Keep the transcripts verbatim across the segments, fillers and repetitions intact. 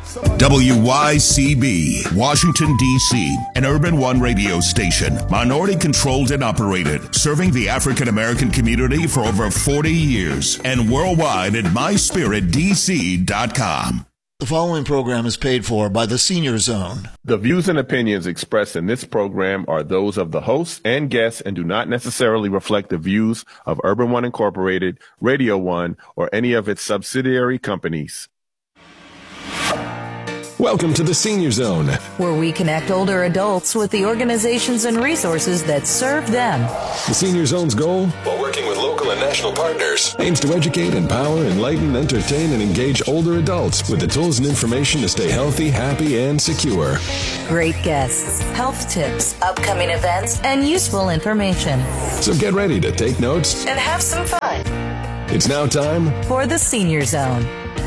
W Y C B, Washington, D C, an Urban One radio station, minority-controlled and operated, serving the African-American community for over forty years, and worldwide at my spirit d c dot com. The following program is paid for by the Senior Zone. The views and opinions expressed in this program are those of the hosts and guests and do not necessarily reflect the views of Urban One Incorporated, Radio One, or any of its subsidiary companies. Welcome to the Senior Zone, where we connect older adults with the organizations and resources that serve them. The Senior Zone's goal, while working with local and national partners, aims to educate, empower, enlighten, entertain, and engage older adults with the tools and information to stay healthy, happy, and secure. Great guests, health tips, upcoming events, and useful information. So get ready to take notes and have some fun. It's now time for the Senior Zone.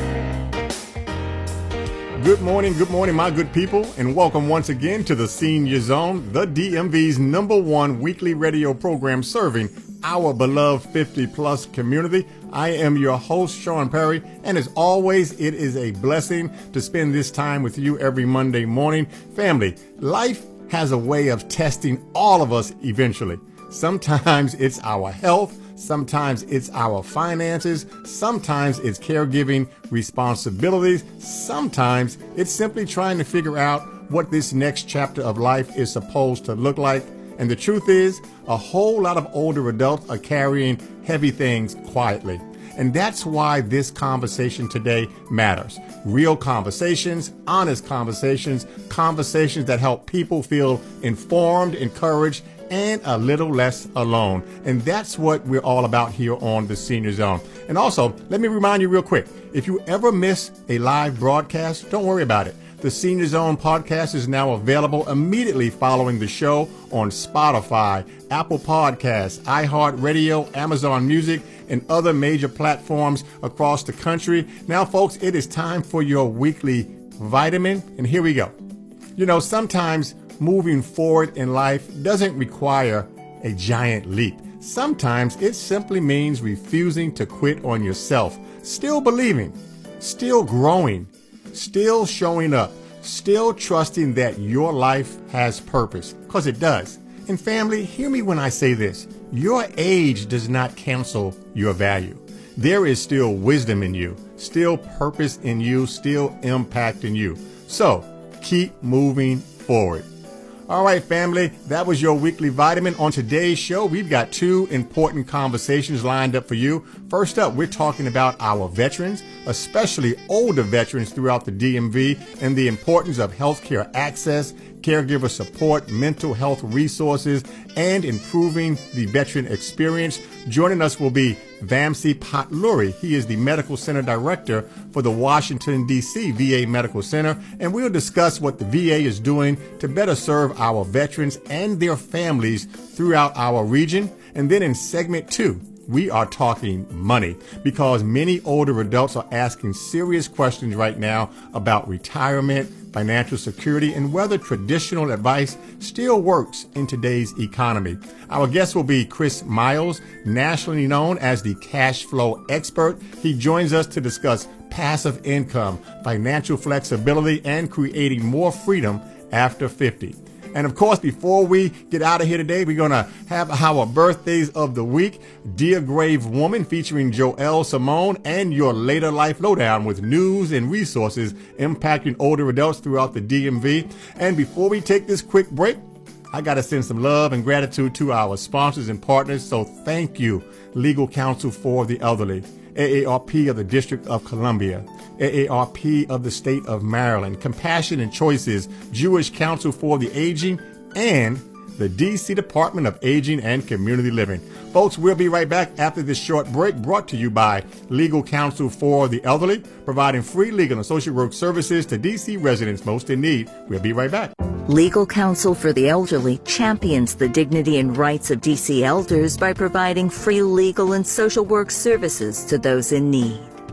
Good morning, good morning, my good people, and welcome once again to the Senior Zone, the D M V's number one weekly radio program serving our beloved fifty plus community. I am your host, Sean Perry, and as always, it is a blessing to spend this time with you every Monday morning. Family, life has a way of testing all of us eventually. Sometimes it's our health. Sometimes it's our finances. Sometimes it's caregiving responsibilities. Sometimes it's simply trying to figure out what this next chapter of life is supposed to look like. And the truth is, a whole lot of older adults are carrying heavy things quietly. And that's why this conversation today matters. Real conversations, honest conversations, conversations that help people feel informed, encouraged, and a little less alone. And that's what we're all about here on the Senior Zone. And also, let me remind you real quick, if you ever miss a live broadcast, don't worry about it. The Senior Zone podcast is now available immediately following the show on Spotify, Apple Podcasts, iHeartRadio, Amazon Music, and other major platforms across the country. Now, folks, it is time for your weekly vitamin. And here we go. You know, sometimes moving forward in life doesn't require a giant leap. Sometimes it simply means refusing to quit on yourself, still believing, still growing, still showing up, still trusting that your life has purpose, because it does. And family, hear me when I say this. Your age does not cancel your value. There is still wisdom in you, still purpose in you, still impact in you. So keep moving forward. All right, family, that was your weekly vitamin. On today's show, we've got two important conversations lined up for you. First up, we're talking about our veterans, especially older veterans throughout the D M V, and the importance of healthcare access, caregiver support, mental health resources, and improving the veteran experience. Joining us will be Vamsi Patluri. He is the Medical Center Director for the Washington, D C V A Medical Center, and we'll discuss what the V A is doing to better serve our veterans and their families throughout our region. And then in segment two, we are talking money, because many older adults are asking serious questions right now about retirement, financial security, and whether traditional advice still works in today's economy. Our guest will be Chris Miles, nationally known as the cash flow expert. He joins us to discuss passive income, financial flexibility, and creating more freedom after fifty. And of course, before we get out of here today, we're going to have our birthdays of the week. Dear Grave Woman, featuring Joelle Simone, and your later life lowdown with news and resources impacting older adults throughout the D M V. And before we take this quick break, I got to send some love and gratitude to our sponsors and partners. So thank you, Legal Counsel for the Elderly, A A R P of the District of Columbia, A A R P of the State of Maryland, Compassion and Choices, Jewish Council for the Aging, and the D C Department of Aging and Community Living. Folks, we'll be right back after this short break, brought to you by Legal Counsel for the Elderly, providing free legal and social work services to D C residents most in need. We'll be right back. Legal Counsel for the Elderly champions the dignity and rights of D C elders by providing free legal and social work services to those in need.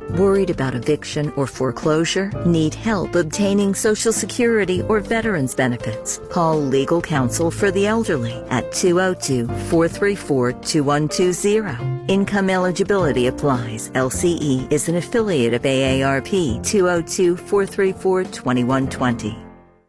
Worried about eviction or foreclosure? Need help obtaining Social Security or veterans benefits? Call Legal Counsel for the Elderly at two oh two, four three four, two one two zero. Income eligibility applies. L C E is an affiliate of A A R P. two oh two, four three four, two one two zero.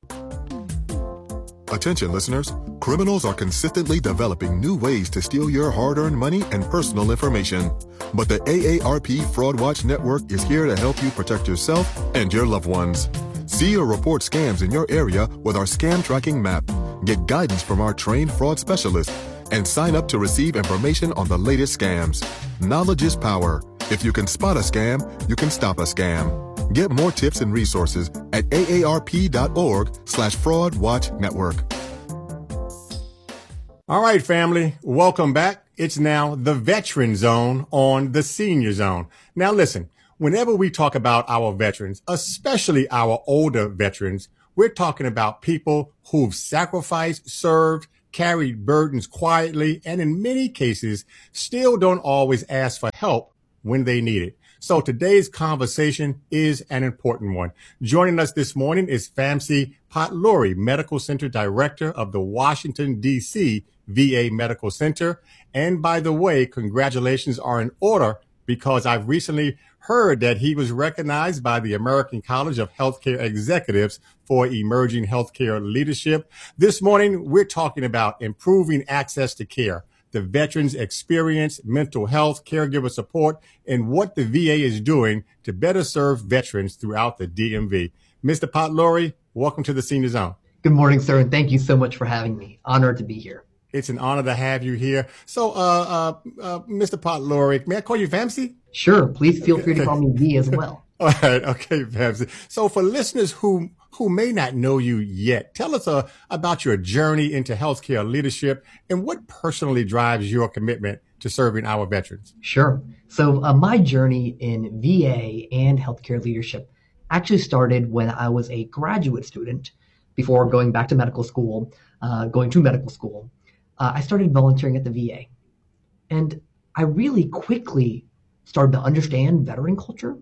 Attention listeners, criminals are consistently developing new ways to steal your hard-earned money and personal information. But the A A R P Fraud Watch Network is here to help you protect yourself and your loved ones. See or report scams in your area with our scam tracking map. Get guidance from our trained fraud specialists and sign up to receive information on the latest scams. Knowledge is power. If you can spot a scam, you can stop a scam. Get more tips and resources at aarp.org slash fraud watch network. All right, family, welcome back. It's now the Veteran Zone on the Senior Zone. Now, listen, whenever we talk about our veterans, especially our older veterans, we're talking about people who've sacrificed, served, carried burdens quietly, and in many cases, still don't always ask for help when they need it. So today's conversation is an important one. Joining us this morning is Vamsi Patluri, Medical Center Director of the Washington, D C V A Medical Center. And by the way, congratulations are in order because I've recently heard that he was recognized by the American College of Healthcare Executives for emerging healthcare leadership. This morning, we're talking about improving access to care, the veterans' experience, mental health, caregiver support, and what the V A is doing to better serve veterans throughout the D M V. Mister Patluri, welcome to the Senior Zone. Good morning, sir, and thank you so much for having me. Honored to be here. It's an honor to have you here. So, uh, uh, uh, Mister Patluri, may I call you Vamsi? Sure. Please feel free to call me V as well. All right. Okay, Vamsi. So for listeners who who may not know you yet, tell us uh, about your journey into healthcare leadership and what personally drives your commitment to serving our veterans. Sure. So uh, my journey in V A and healthcare leadership actually started when I was a graduate student before going back to medical school, uh, going to medical school. Uh, I started volunteering at the V A. And I really quickly started to understand veteran culture,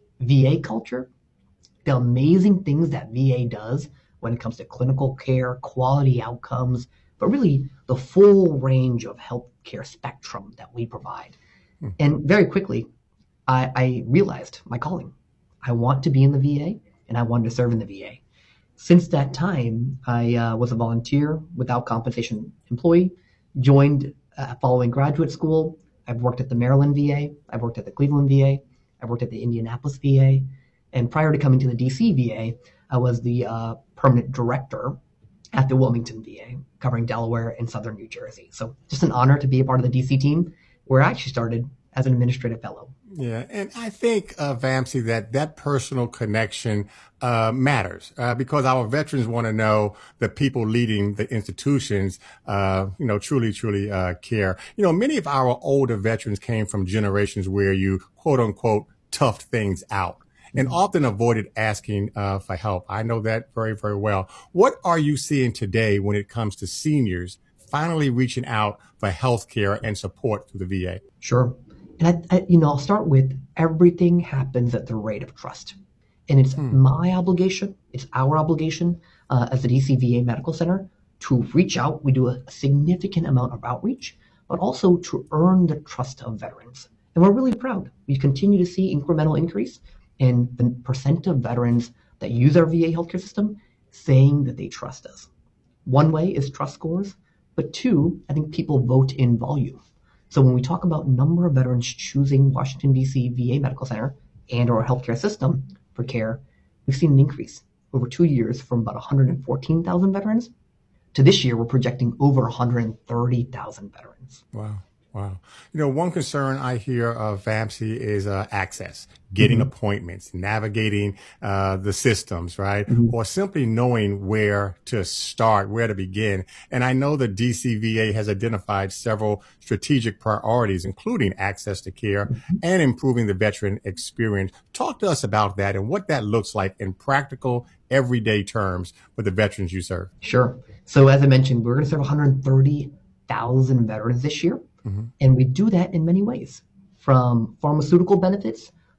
V A culture, the amazing things that V A does when it comes to clinical care, quality outcomes, but really the full range of healthcare spectrum that we provide. Hmm. And very quickly, I, I realized my calling. I want to be in the V A, and I wanted to serve in the V A. Since that time, I uh, was a volunteer without compensation employee, joined uh, following graduate school. I've worked at the Maryland V A. I've worked at the Cleveland V A. I've worked at the Indianapolis V A. And prior to coming to the D C V A, I was the uh, permanent director at the Wilmington V A, covering Delaware and Southern New Jersey. So just an honor to be a part of the D C team, where I actually started as an administrative fellow. Yeah, and I think, uh, Vamsi, that that personal connection uh, matters uh, because our veterans want to know the people leading the institutions, uh, you know, truly, truly uh, care. You know, many of our older veterans came from generations where you, quote unquote, toughed things out and often avoided asking uh, for help. I know that very, very well. What are you seeing today when it comes to seniors finally reaching out for health care and support through the V A? Sure. And, I, I, you know, I'll start with everything happens at the rate of trust. And it's hmm. my obligation, it's our obligation uh, as the D C V A Medical Center to reach out. We do a, a significant amount of outreach, but also to earn the trust of veterans. And we're really proud. We continue to see incremental increase in the percent of veterans that use our V A healthcare system saying that they trust us. One way is trust scores, but two, I think people vote in volume. So when we talk about number of veterans choosing Washington, D C V A Medical Center and our healthcare system for care, we've seen an increase over two years from about one hundred fourteen thousand veterans to this year, we're projecting over one hundred thirty thousand veterans. Wow. Wow. You know, one concern I hear of Vamsi is uh, access, getting mm-hmm. appointments, navigating uh, the systems, right? Mm-hmm. Or simply knowing where to start, where to begin. And I know the D C V A has identified several strategic priorities, including access to care mm-hmm. and improving the veteran experience. Talk to us about that and what that looks like in practical, everyday terms for the veterans you serve. Sure. So as I mentioned, we're going to serve one hundred thirty thousand veterans this year. Mm-hmm. And we do that in many ways, from pharmaceutical benefits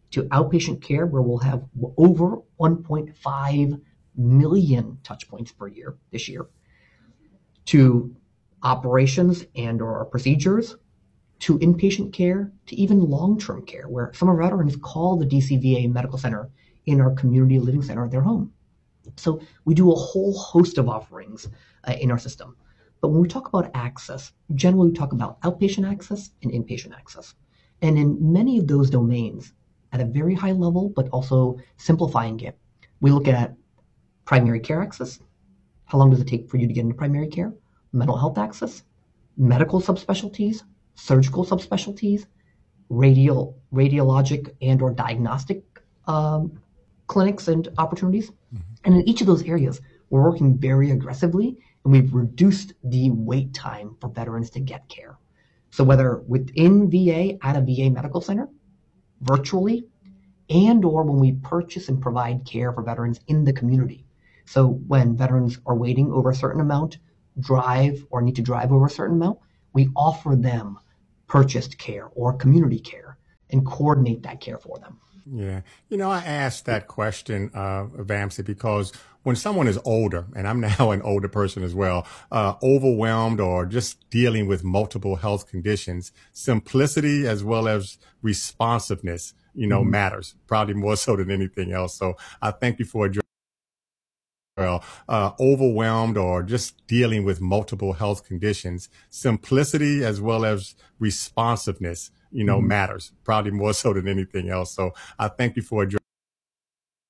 to outpatient care, where we'll have over one point five million touch points per year this year, to operations and or procedures, to inpatient care, to even long-term care, where some of our veterans call the D C V A Medical Center in our community living center their home. So we do a whole host of offerings uh, in our system. But when we talk about access, generally we talk about outpatient access and inpatient access. And in many of those domains, at a very high level, but also simplifying it, we look at primary care access. How long does it take for you to get into primary care? Mental health access, medical subspecialties, surgical subspecialties, radial, radiologic and or diagnostic um, clinics and opportunities. Mm-hmm. And in each of those areas, we're working very aggressively, and we've reduced the wait time for veterans to get care. So whether within V A, at a V A medical center, virtually, and or when we purchase and provide care for veterans in the community. So when veterans are waiting over a certain amount, drive or need to drive over a certain amount, we offer them purchased care or community care and coordinate that care for them. Yeah. You know, I asked that question, uh, Vamsey, because when someone is older, and I'm now an older person as well, uh, overwhelmed or just dealing with multiple health conditions, simplicity as well as responsiveness, you know, mm-hmm. matters, probably more so than anything else. So I thank you for addressing. Well, uh, overwhelmed or just dealing with multiple health conditions, simplicity as well as responsiveness, you know, mm-hmm. matters, probably more so than anything else. So I thank you for addressing.